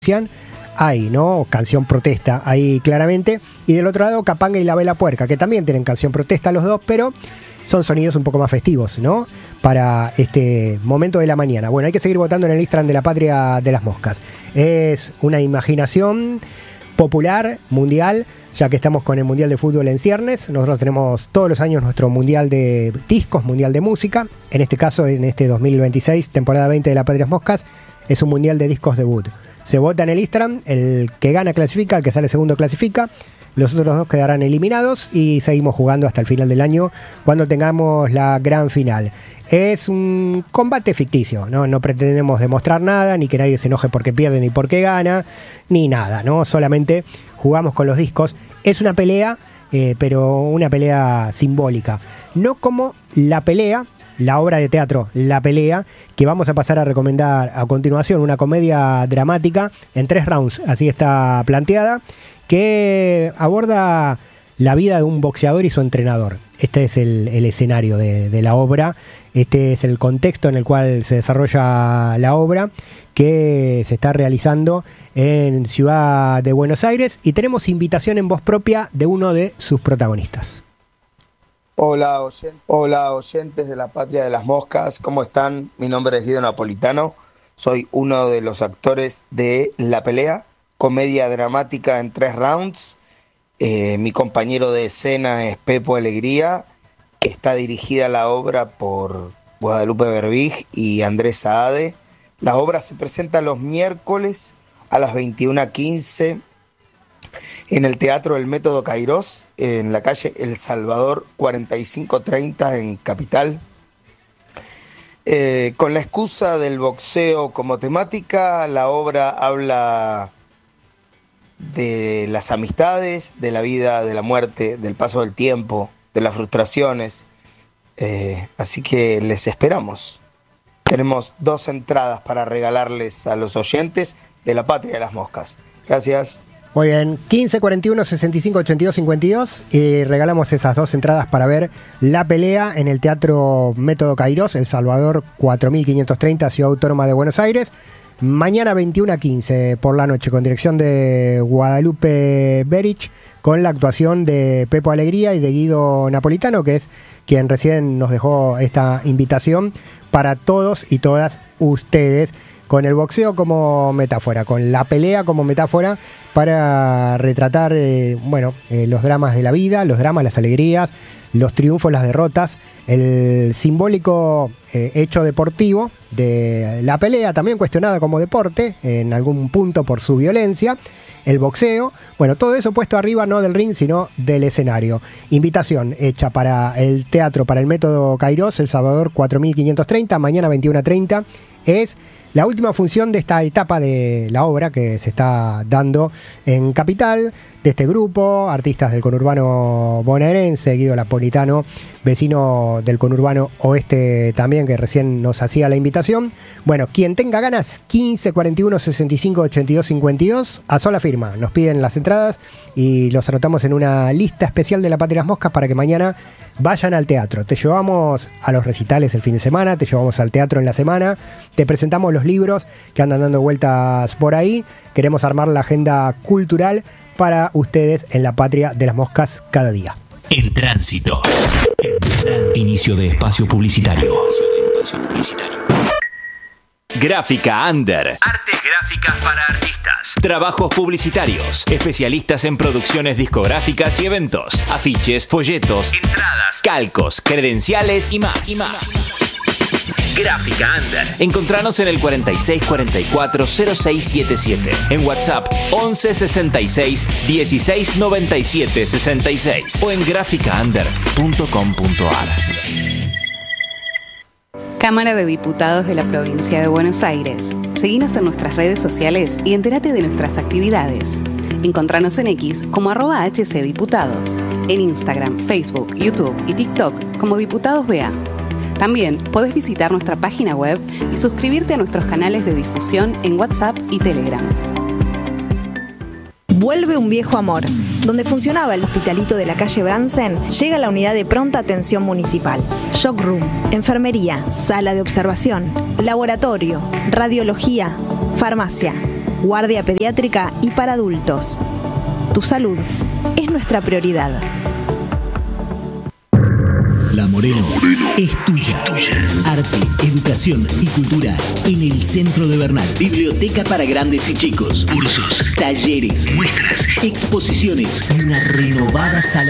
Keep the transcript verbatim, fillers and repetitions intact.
hay, ¿no? Canción protesta ahí claramente. Y del otro lado, Capanga y La Vela Puerca, que también tienen canción protesta los dos, pero son sonidos un poco más festivos, ¿no? Para este momento de la mañana. Bueno, hay que seguir votando en el Instagram de la Patria de las Moscas. Es una imaginación popular, mundial, ya que estamos con el Mundial de Fútbol en ciernes. Nosotros tenemos todos los años nuestro Mundial de Discos, Mundial de Música. En este caso, en este dos mil veintiséis, temporada veinte de la Patria de las Moscas, es un Mundial de Discos debut. Se vota en el Instagram, el que gana clasifica, el que sale segundo clasifica, los otros dos quedarán eliminados y seguimos jugando hasta el final del año cuando tengamos la gran final. Es un combate ficticio, ¿no? No pretendemos demostrar nada, ni que nadie se enoje porque pierde ni porque gana, ni nada, ¿no? Solamente jugamos con los discos. Es una pelea, eh, pero una pelea simbólica, no como la pelea, la obra de teatro La Pelea, que vamos a pasar a recomendar a continuación, una comedia dramática en tres rounds, así está planteada, que aborda la vida de un boxeador y su entrenador. Este es el, el escenario de, de la obra, este es el contexto en el cual se desarrolla la obra, que se está realizando en Ciudad de Buenos Aires, y tenemos invitación en voz propia de uno de sus protagonistas. Hola, oyen- Hola oyentes de la Patria de las Moscas, ¿cómo están? Mi nombre es Guido Napolitano, soy uno de los actores de La Pelea, comedia dramática en tres rounds. Eh, mi compañero de escena es Pepo Alegría. Está dirigida la obra por Guadalupe Berbig y Andrés Saade. La obra se presenta los miércoles a las veintiuna quince en el Teatro del Método Cairós, en la calle El Salvador cuarenta y cinco treinta en Capital. Eh, con la excusa del boxeo como temática, la obra habla de las amistades, de la vida, de la muerte, del paso del tiempo, de las frustraciones. Eh, así que les esperamos. Tenemos dos entradas para regalarles a los oyentes de la Patria de las Moscas. Gracias. Muy bien, quince cuarenta y uno sesenta y cinco ochenta y dos cincuenta y dos, y regalamos esas dos entradas para ver La Pelea en el Teatro Método Cairós, El Salvador cuatro mil quinientos treinta, Ciudad Autónoma de Buenos Aires. Mañana veintiuna quince por la noche, con dirección de Guadalupe Berich, con la actuación de Pepo Alegría y de Guido Napolitano, que es quien recién nos dejó esta invitación para todos y todas ustedes, con el boxeo como metáfora, con la pelea como metáfora, para retratar eh, bueno, eh, los dramas de la vida, los dramas, las alegrías, los triunfos, las derrotas, el simbólico eh, hecho deportivo de la pelea, también cuestionada como deporte en algún punto por su violencia, el boxeo, bueno, todo eso puesto arriba no del ring, sino del escenario. Invitación hecha para el teatro, para el Método Cairós, El Salvador cuatro mil quinientos treinta, mañana veintiuna treinta, es la última función de esta etapa de la obra que se está dando en Capital, de este grupo, artistas del conurbano bonaerense, Guido Napolitano, vecino del conurbano oeste también, que recién nos hacía la invitación. Bueno, quien tenga ganas, quince cuarenta y uno sesenta y cinco ochenta y dos cincuenta y dos, a sola firma, nos piden las entradas y los anotamos en una lista especial de la Patria de las Moscas para que mañana vayan al teatro. Te llevamos a los recitales el fin de semana, te llevamos al teatro en la semana, te presentamos los libros que andan dando vueltas por ahí, queremos armar la agenda cultural para ustedes en la Patria de las Moscas cada día. En tránsito. Inicio de espacio publicitario. Gráfica Under. Artes gráficas para artistas. Trabajos publicitarios. Especialistas en producciones discográficas y eventos. Afiches, folletos, entradas, calcos, credenciales y más. Y más. Gráfica Under. Encontranos en el cuarenta y seis cuarenta y cuatro cero seis siete siete. En WhatsApp once sesenta y seis dieciséis noventa y siete sesenta y seis o en gráfica under punto com punto a r. Cámara de Diputados de la Provincia de Buenos Aires. Seguinos en nuestras redes sociales y entérate de nuestras actividades. Encontranos en X como arroba hcdiputados. En Instagram, Facebook, YouTube y TikTok como Diputados B A. También podés visitar nuestra página web y suscribirte a nuestros canales de difusión en WhatsApp y Telegram. Vuelve un viejo amor. Donde funcionaba el hospitalito de la calle Bransen, llega la unidad de pronta atención municipal. Shock Room, enfermería, sala de observación, laboratorio, radiología, farmacia. guardia pediátrica y para adultos. Tu salud es nuestra prioridad. La Moreno es tuya. Arte, educación y cultura en el centro de Bernal. Biblioteca para grandes y chicos. Cursos, Talleres, muestras, exposiciones. y una renovada sala